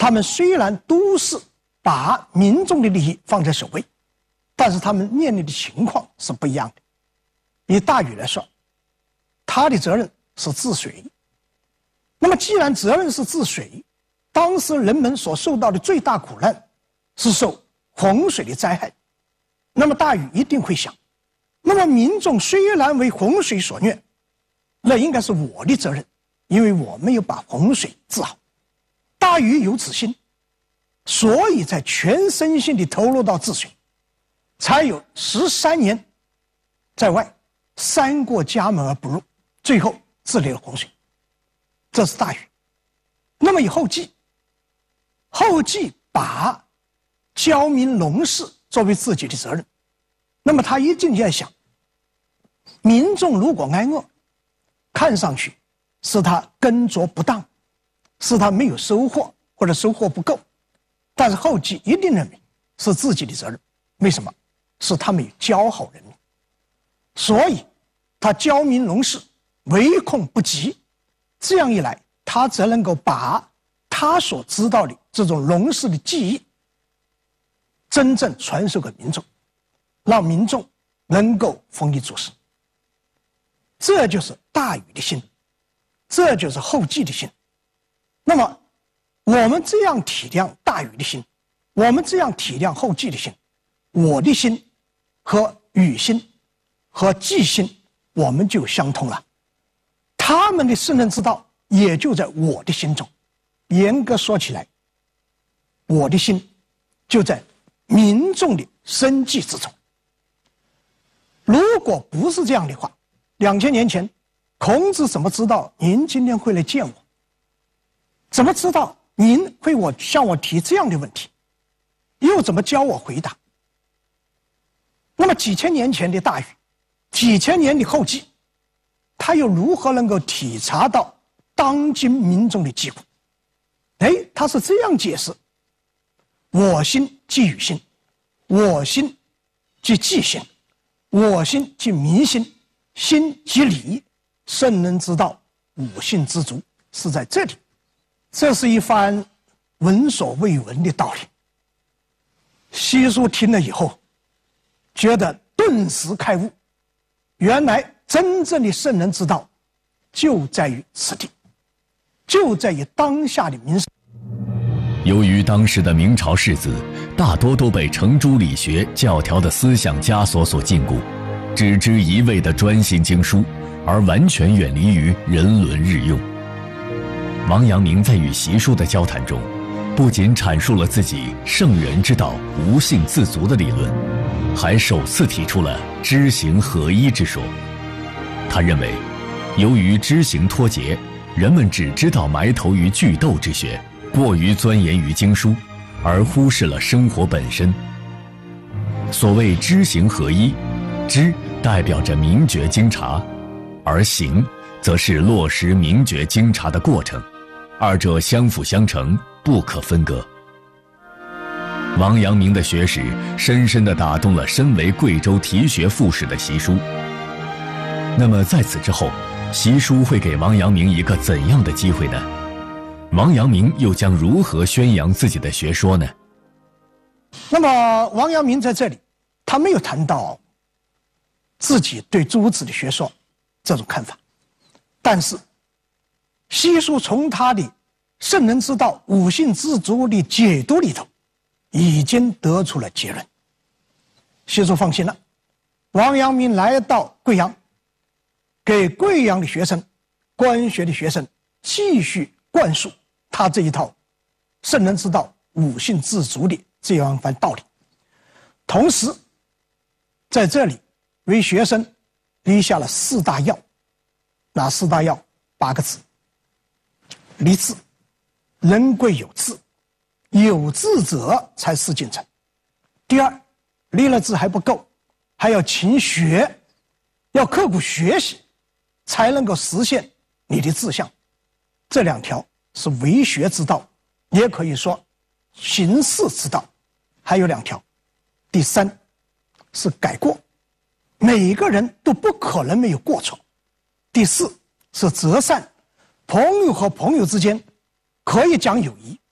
他们虽然都是把民众的利益放在首位，但是他们面临的情况是不一样的。以大禹来说，他的责任是治水。那么既然责任是治水，当时人们所受到的最大苦难是受洪水的灾害，那么大禹一定会想，那么民众虽然为洪水所虐，那应该是我的责任，因为我没有把洪水治好。大禹有此心，所以才全身心地投入到治水，才有13年在外，3过家门而不入，最后治理了洪水。这是大禹。那么以后稷，后稷把教民农事作为自己的责任，那么他一定在想，民众如果挨饿，看上去是他耕作不当，是他没有收获或者收获不够，但是后稷一定认为是自己的责任。为什么？是他没有教好人民，所以他教民农事唯恐不及，这样一来，他则能够把他所知道的这种农事的技艺真正传授给民众，让民众能够丰衣足食。这就是大禹的心，这就是后稷的心。那么我们这样体谅大禹的心，我们这样体谅后稷的心，我的心和禹心和稷心我们就相通了，他们的圣人之道也就在我的心中。严格说起来，我的心就在民众的生计之中。如果不是这样的话，2000年前孔子怎么知道您今天会来见我？怎么知道您会向我提这样的问题？又怎么教我回答？那么几千年前的大禹，几千年的后稷，他又如何能够体察到当今民众的疾苦？他是这样解释：我心即禹心，我心即稷心，我心即民心，心即理，圣人之道，五性之足，是在这里。这是一番闻所未闻的道理。西叔听了以后，觉得顿时开悟，原来真正的圣人之道就在于此地，就在于当下的民生。 由于当时的明朝士子大多都被程朱理学教条的思想枷锁所禁锢，只知一味地专心经书，而完全远离于人伦日用。王阳明在与习书的交谈中，不仅阐述了自己圣人之道无性自足的理论，还首次提出了知行合一之说。他认为，由于知行脱节，人们只知道埋头于句读之学，过于钻研于经书，而忽视了生活本身。所谓知行合一，知代表着明觉经察，而行则是落实明觉经察的过程，二者相辅相成，不可分割。王阳明的学识深深地打动了身为贵州提学副使的习书。那么在此之后，习书会给王阳明一个怎样的机会呢？王阳明又将如何宣扬自己的学说呢？ 那么王阳明在这里，他没有谈到自己对诸子的学说这种看法，但是习书从他的圣人之道五性之足的解读里头，已经得出了结论。习书放心了，王阳明来到贵阳，给贵阳的学生、官学的学生继续灌输他这一套圣人之道五性自足的这样一番道理，同时在这里为学生立下了4大要。哪4大要？8个字：立志，人贵有志，有志者才是进程。第二，立了志还不够，还要勤学，要刻苦学习，才能够实现你的志向。这2条是为学之道，也可以说行事之道。还有2条，第3是改过，每个人都不可能没有过错。第4是择善，朋友和朋友之间可以讲友谊，